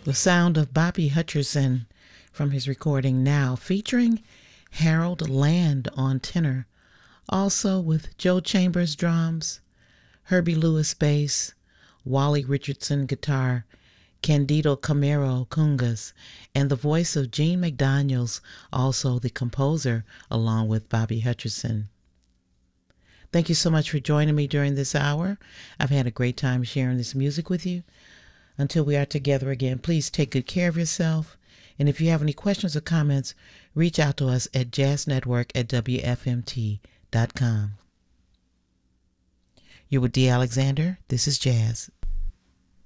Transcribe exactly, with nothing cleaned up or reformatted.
The sound of Bobby Hutcherson from his recording Now, featuring Harold Land on tenor, also with Joe Chambers drums, Herbie Lewis bass, Wally Richardson guitar, Candido Camero congas, and the voice of Gene McDaniels, also the composer, along with Bobby Hutcherson. Thank you so much for joining me during this hour. I've had a great time sharing this music with you. Until we are together again, please take good care of yourself. And if you have any questions or comments, reach out to us at jazz network at w f m t dot com. You're with Dee Alexander. This is Jazz.